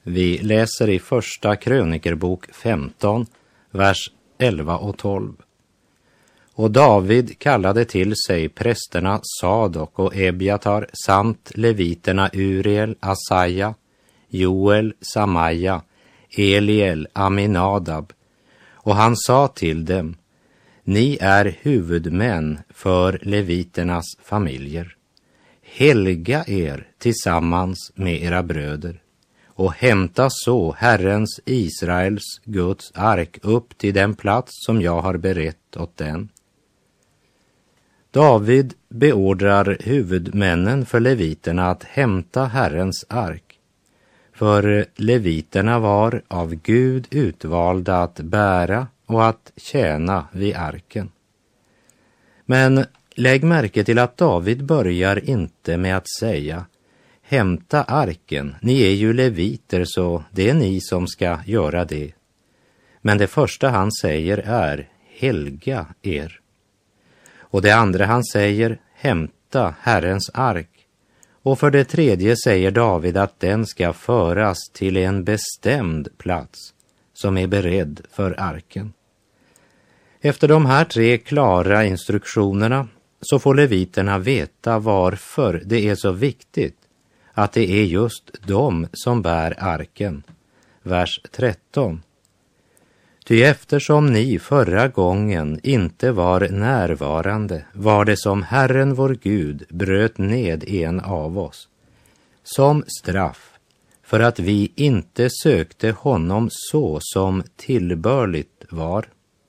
Vi läser i första krönikerbok 15, vers 11 och 12. Och David kallade till sig prästerna Sadok och Ebiatar samt leviterna Uriel, Asaja, Joel, Samaja, Eliel, Aminadab. Och han sa till dem: ni är huvudmän för leviternas familjer. Helga er tillsammans med era bröder och hämta så Herrens, Israels, Guds ark upp till den plats som jag har berett åt den. David beordrar huvudmännen för leviterna att hämta Herrens ark, för leviterna var av Gud utvalda att bära och att tjäna vid arken. Men lägg märke till att David börjar inte med att säga: hämta arken, ni är ju leviter så det är ni som ska göra det. Men det första han säger är: helga er. Och det andra han säger: hämta Herrens ark. Och för det tredje säger David att den ska föras till en bestämd plats som är beredd för arken. Efter de här 3 klara instruktionerna så får leviterna veta varför det är så viktigt att det är just de som bär arken. Vers 13. Ty eftersom ni förra gången inte var närvarande var det som Herren vår Gud bröt ned en av oss som straff för att vi inte sökte honom så som tillbörligt var.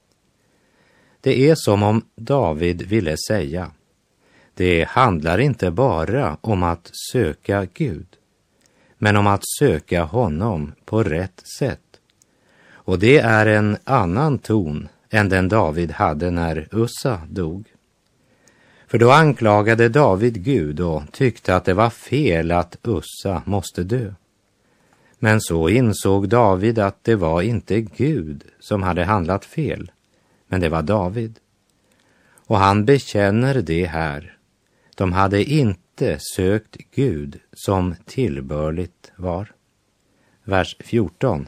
Det är som om David ville säga: det handlar inte bara om att söka Gud, men om att söka honom på rätt sätt. Och det är en annan ton än den David hade när Ussa dog. För då anklagade David Gud och tyckte att det var fel att Ussa måste dö. Men så insåg David att det var inte Gud som hade handlat fel, men det var David. Och han bekänner det här: de hade inte sökt Gud som tillbörligt var. Vers 14.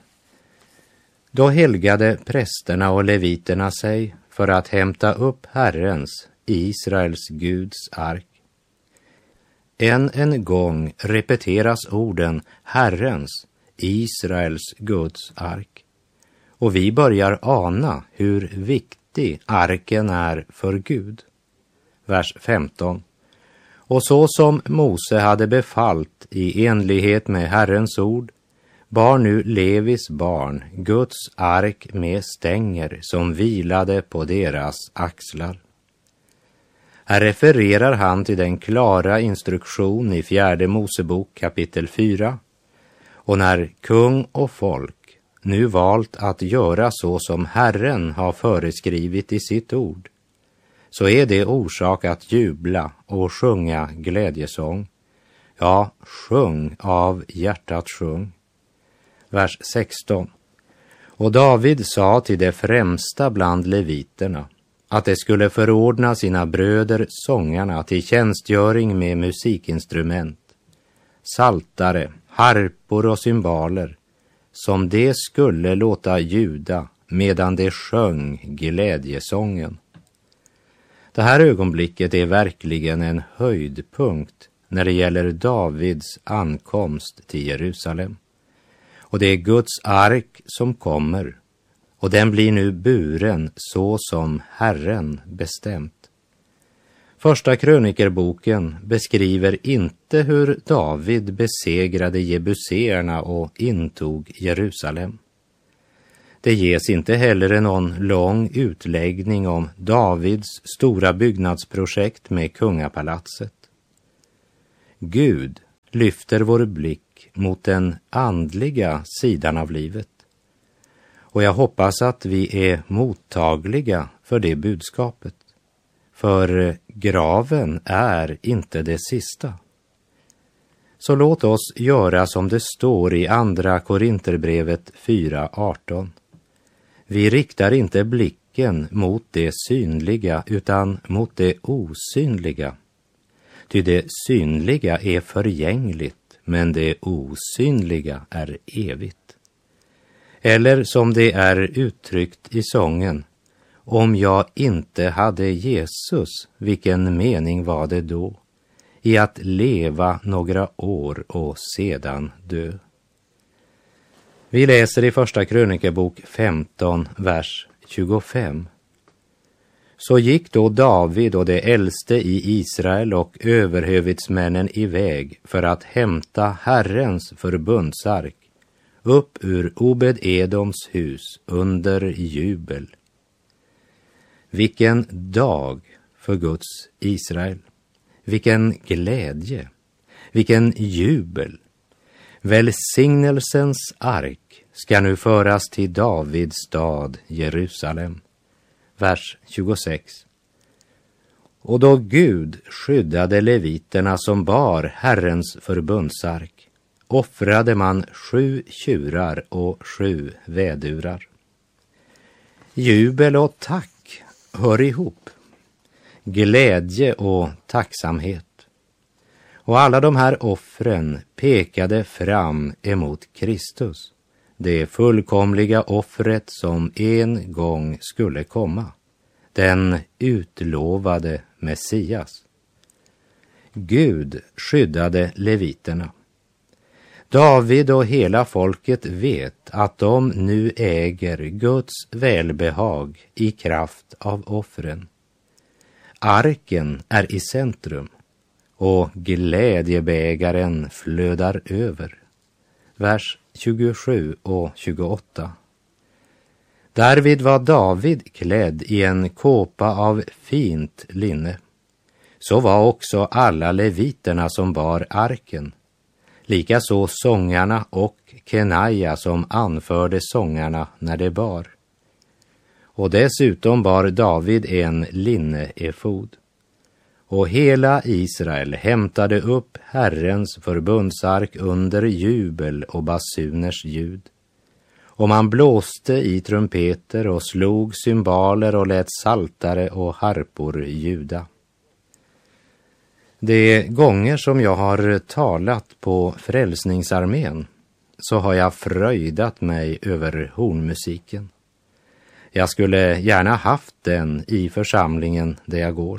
Då helgade prästerna och leviterna sig för att hämta upp Herrens, Israels Guds ark. Än en gång repeteras orden Herrens, Israels Guds ark. Och vi börjar ana hur viktig arken är för Gud. Vers 15. Och så som Mose hade befallt i enlighet med Herrens ord bar nu Levis barn Guds ark med stänger som vilade på deras axlar. Här refererar han till den klara instruktion i 4 Mosebok kapitel 4. Och när kung och folk nu valt att göra så som Herren har föreskrivit i sitt ord, så är det orsak att jubla och sjunga glädjesång. Ja, sjung av hjärtat sjung. Vers 16. Och David sa till de främsta bland leviterna att de skulle förordna sina bröder sångarna till tjänstgöring med musikinstrument, saltare, harpor och cymbaler, som de skulle låta ljuda medan de sjöng glädjesången. Det här ögonblicket är verkligen en höjdpunkt när det gäller Davids ankomst till Jerusalem. Och det är Guds ark som kommer, och den blir nu buren så som Herren bestämt. Första krönikerboken beskriver inte hur David besegrade jebuséerna och intog Jerusalem. Det ges inte heller någon lång utläggning om Davids stora byggnadsprojekt med kungapalatset. Gud lyfter vår blick mot den andliga sidan av livet. Och jag hoppas att vi är mottagliga för det budskapet. För graven är inte det sista. Så låt oss göra som det står i andra Korinterbrevet 4:18. Vi riktar inte blicken mot det synliga utan mot det osynliga. Ty det synliga är förgängligt, men det osynliga är evigt. Eller som det är uttryckt i sången, om jag inte hade Jesus, vilken mening var det då i att leva några år och sedan dö? Vi läser i första krönikebok 15, vers 25. Så gick då David och de äldste i Israel och överhövitsmännen iväg för att hämta Herrens förbundsark upp ur Obed-Edoms hus under jubel. Vilken dag för Guds Israel! Vilken glädje! Vilken jubel! Välsignelsens ark ska nu föras till Davids stad Jerusalem. Vers 26. Och då Gud skyddade leviterna som bar Herrens förbundsark, offrade man 7 tjurar och 7 vädurar. Jubel och tack hör ihop. Glädje och tacksamhet. Och alla de här offren pekade fram emot Kristus, det fullkomliga offret som en gång skulle komma, den utlovade Messias. Gud skyddade leviterna. David och hela folket vet att de nu äger Guds välbehag i kraft av offren. Arken är i centrum och glädjebägaren flödar över. Vers 27 och 28. Därvid var David klädd i en kåpa av fint linne. Så var också alla leviterna som bar arken. Likaså sångarna och Kenaja som anförde sångarna när de bar. Och dessutom bar David en linneefod. Och hela Israel hämtade upp Herrens förbundsark under jubel och basuners ljud. Och man blåste i trumpeter och slog cymbaler och lät saltare och harpor ljuda. De gånger som jag har talat på Frälsningsarmén så har jag fröjdat mig över hornmusiken. Jag skulle gärna haft den i församlingen där jag går.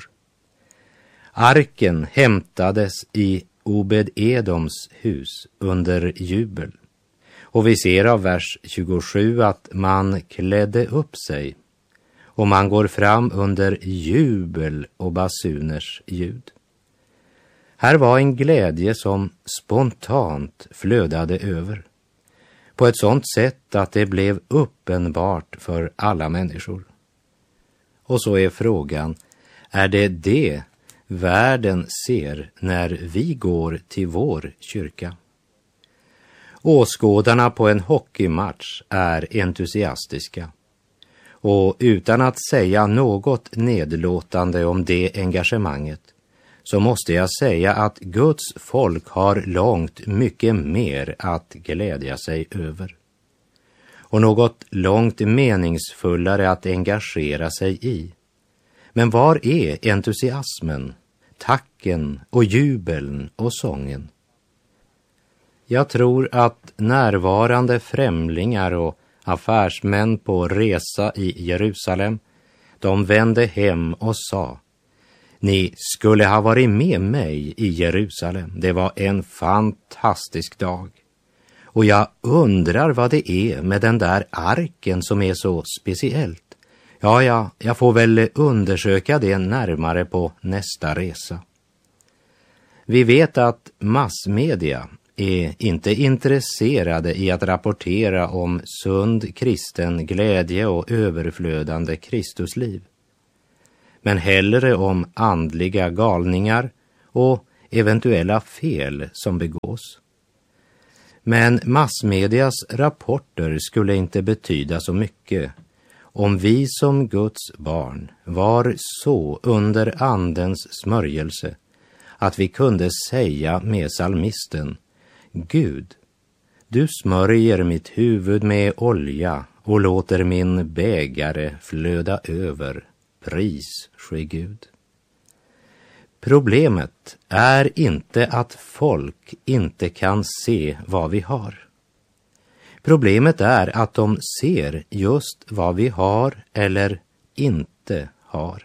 Arken hämtades i Obed-Edoms hus under jubel. Och vi ser av vers 27 att man klädde upp sig och man går fram under jubel och basuners ljud. Här var en glädje som spontant flödade över, på ett sådant sätt att det blev uppenbart för alla människor. Och så är frågan, är det världen ser när vi går till vår kyrka? Åskådarna på en hockeymatch är entusiastiska. Och utan att säga något nedlåtande om det engagemanget så måste jag säga att Guds folk har långt mycket mer att glädja sig över. Och något långt meningsfullare att engagera sig i. Men var är entusiasmen, tacken och jubeln och sången? Jag tror att närvarande främlingar och affärsmän på resa i Jerusalem, de vände hem och sa: ni skulle ha varit med mig i Jerusalem. Det var en fantastisk dag. Och jag undrar vad det är med den där arken som är så speciellt. Ja, jag får väl undersöka det närmare på nästa resa. Vi vet att massmedia är inte intresserade i att rapportera om sund kristen glädje och överflödande Kristusliv. Men hellre om andliga galningar och eventuella fel som begås. Men massmedias rapporter skulle inte betyda så mycket om vi som Guds barn var så under andens smörjelse att vi kunde säga med psalmisten: Gud, du smörjer mitt huvud med olja och låter min bägare flöda över. Pris ske Gud. Problemet är inte att folk inte kan se vad vi har. Problemet är att de ser just vad vi har eller inte har.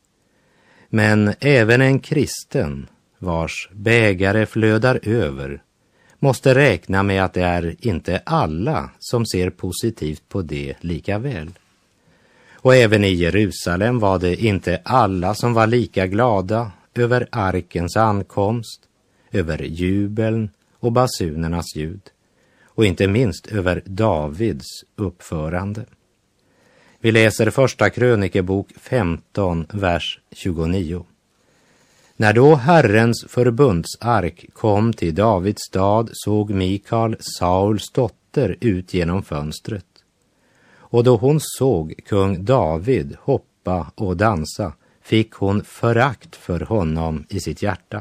Men även en kristen, vars bägare flödar över, måste räkna med att det är inte alla som ser positivt på det lika väl. Och även i Jerusalem var det inte alla som var lika glada över arkens ankomst, över jubeln och basunernas ljud, och inte minst över Davids uppförande. Vi läser första krönikebok 15, vers 29. När då Herrens förbundsark kom till Davids stad såg Mikal, Sauls dotter, ut genom fönstret. Och då hon såg kung David hoppa och dansa fick hon förakt för honom i sitt hjärta.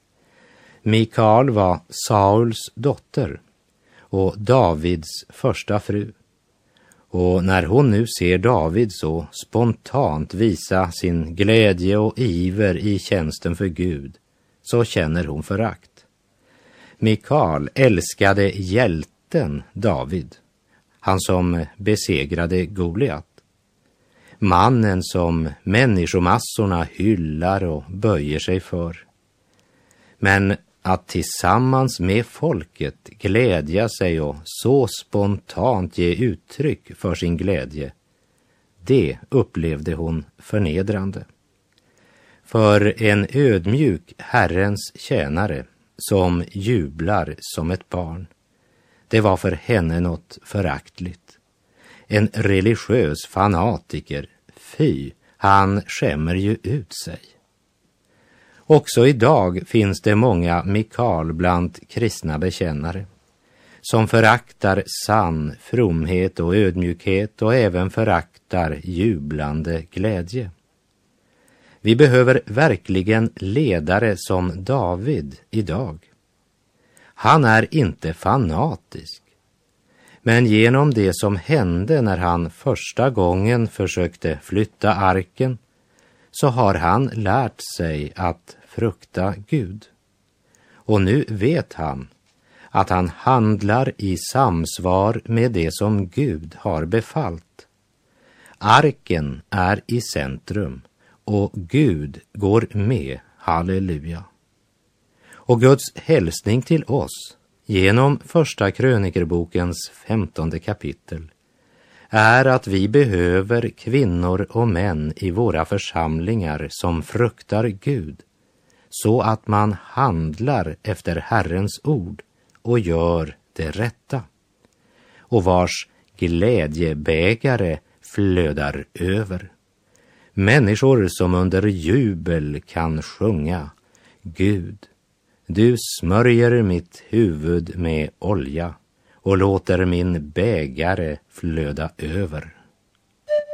Mikal var Sauls dotter och Davids första fru. Och när hon nu ser David så spontant visa sin glädje och iver i tjänsten för Gud, så känner hon förakt. Mikal älskade hjälten David, han som besegrade Goliat. Mannen som människomassorna hyllar och böjer sig för. Men att tillsammans med folket glädja sig och så spontant ge uttryck för sin glädje, det upplevde hon förnedrande. För en ödmjuk Herrens tjänare som jublar som ett barn, det var för henne något föraktligt. En religiös fanatiker, fy, han skämmer ju ut sig. Också idag finns det många Mikal bland kristna bekännare som föraktar sann fromhet och ödmjukhet och även föraktar jublande glädje. Vi behöver verkligen ledare som David idag. Han är inte fanatisk, men genom det som hände när han första gången försökte flytta arken så har han lärt sig att frukta Gud. Och nu vet han att han handlar i samsvar med det som Gud har befallt. Arken är i centrum och Gud går med, halleluja. Och Guds hälsning till oss genom första krönikerbokens 15:e kapitel är att vi behöver kvinnor och män i våra församlingar som fruktar Gud, så att man handlar efter Herrens ord och gör det rätta, och vars glädjebägare flödar över. Människor som under jubel kan sjunga: Gud, du smörjer mitt huvud med olja och låter min bägare flöda över.